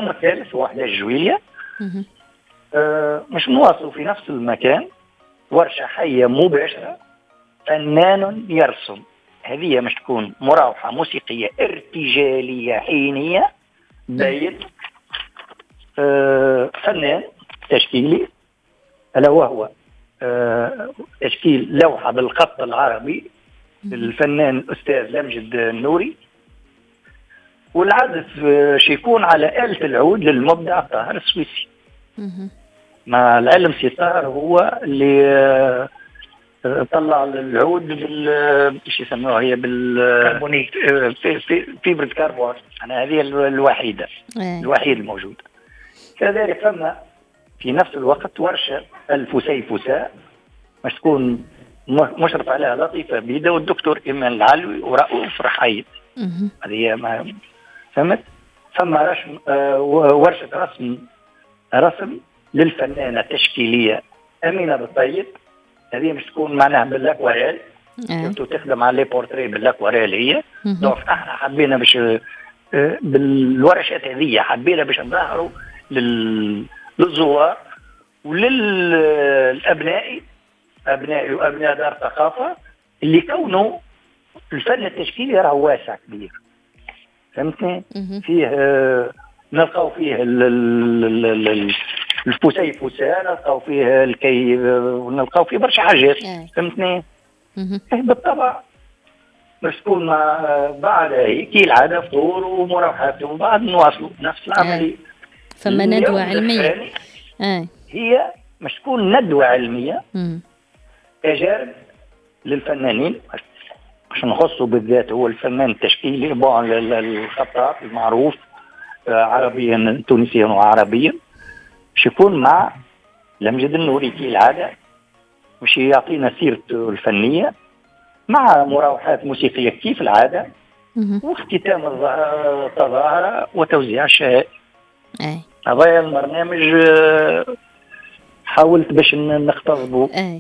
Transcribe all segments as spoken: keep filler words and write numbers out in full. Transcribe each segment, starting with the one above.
اليوم الثالث هو أحد عشر جويلية. آه مش نواصلوا في نفس المكان، ورشة حية مباشرة، فنان يرسم. هذه مش تكون مراوحة موسيقية ارتجالية حينية بايت. آه فنان تشكيلي، ألا وهو آه تشكيل لوحة بالخط العربي للفنان الأستاذ لمجد النوري، والعزف شيكون على آلة العود للمبدع طاهر السويسي. مع العلم ستار هو اللي طلع العود بال ايش يسموها هي بالكربونيت في في فيبر كربون. انا هذه الوحيده الوحيد الموجود. كذلك ثم في نفس الوقت ورشه الفسيفساء مش تكون مشرف عليها لطيفه بيدا والدكتور ايمان العلوي ورؤوف رحيد. هذه ما فهمت. ثم رسم آه ورشه رسم رسم للفنانه التشكيليه امينه بالطيب. هذه مش تكون معناها بالاكواريل، كنتو تخدم على لي بورتري بالاكواريل هي. دونك احنا حبينا باش بالورشات هذه حبينا باش نظهروا لل... للزوار وللابناء ابنائي وابناء دار الثقافه اللي كونه الفن التشكيلي راه واسع كبير. فهمتني؟ فيه نلقاو فيه الفسيفساء، نلقاو فيه الكي، ونلقاو فيه برشا حاجات. فهمتني؟ بالطبع باش تكون بعد هيك العاده فطور ومروحات ومن بعد نواصلوا نفس العمليه. فما ندوه علميه هي مش تكون ندوه علميه، تجارب للفنانين باش نخصوا بالذات هو الفنان التشكيلي بون الخطاط المعروف عربيا تونسيا وعربيا، باش يكون مع لمجد النوري كالعاده باش يعطينا سيرته الفنيه مع مراوحات موسيقيه كيف العاده، واختتام التظاهره وتوزيع الشهائد. اي هذا البرنامج حاولت باش نقتضبه. اي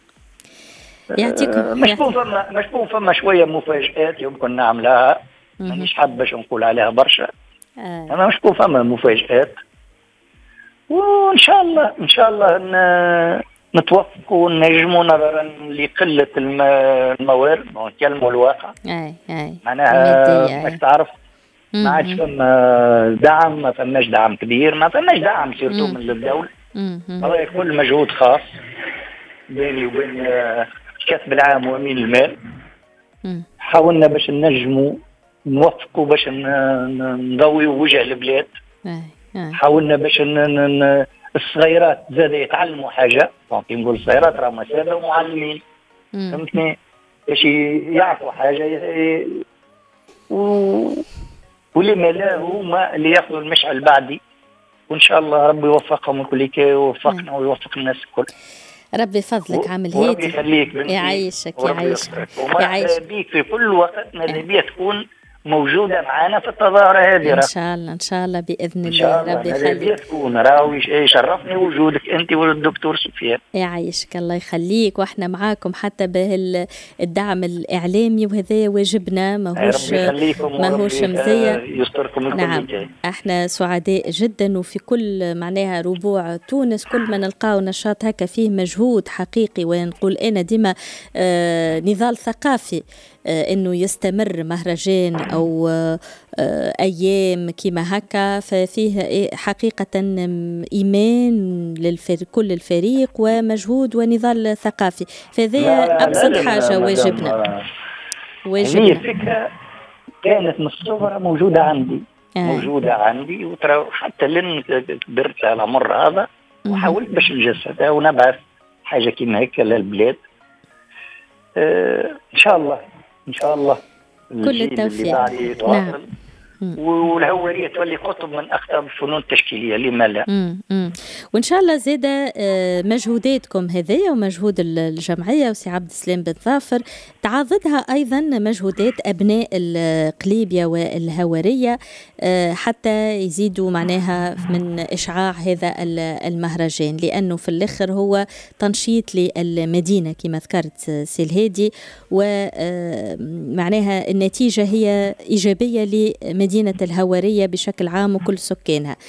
يعطيكم مش بون فما مش بون فما شويه مفاجآت يمكن نعملها، مانيش حاب باش نقول عليها برشا. انا مش بون فما مفاجآت، وان شاء الله ان شاء الله نتوفقوا ونجموا نظرا لقله الموارد ونكلموا الواقع. اي اي معناها باش تعرف ما عادش فما دعم، ما فماش دعم كبير، ما فماش دعم سيرتو من الدوله. هذا كل مجهود خاص بيني وبين كاتب العام وامين المال. حاولنا باش نجموا نوفقوا باش نضويوا وجه البلاد. حاولنا باش الصغيرات زاد يتعلموا حاجه، كي نقول الصغيرات راه مسافه ومعلمين. فهمتني؟ باش يعرفوا حاجه و ولما لا هما اللي ياخذوا المشعل بعدي، وان شاء الله ربي يوفقهم الكل كي يوفقنا ويوفق الناس الكل. ربي فضلك عامل هيدي. وربي يخليك بنتي، يعيشك يعيشك يعيشك بيك في كل وقت. ماذا بيا تكون موجودة معنا في التظاهرة هذه. إن شاء الله إن شاء الله بإذن الله. ربي يخليك. تكون راوي يشرفني وجودك أنت والدكتور سفيان. يعيشك الله يخليك، وإحنا معاكم حتى بالدعم الإعلامي، وهذا واجبنا ماهوش ماهوش مزية. يستركم نعم الكل. إحنا سعداء جدا، وفي كل معناها ربوع تونس كل ما نلقاو نشاط هكا فيه مجهود حقيقي، ونقول أنا ديما آه نضال ثقافي آه إنه يستمر مهرجان أو آه أيام كما هكا، ففيه حقيقة إيمان لكل الفريق ومجهود ونضال ثقافي، فهذا أبسط حاجة واجبنا. واجبنا. هي فكرة كانت من الصغر موجودة عندي. آه. موجودة عندي وترى حتى لين كبرت على مر هذا وحاولت باش نجسدها ونبعث حاجة كما هيك للبلاد. آه إن شاء الله إن شاء الله كل التوفيق. نعم. والهوارية تولي قطب من أكثر الفنون التشكيلية، لما لا. مم. مم. وإن شاء الله زادة مجهوداتكم هذية ومجهود الجمعية وسي عبد السلام بن ظافر تعاضدها أيضا مجهودات أبناء القليبية والهوارية حتى يزيدوا معناها من إشعاع هذا المهرجان، لأنه في الآخر هو تنشيط للمدينة كما ذكرت سي الهادي، ومعناها النتيجة هي إيجابية لمدينة مدينة الهوارية بشكل عام وكل سكانها.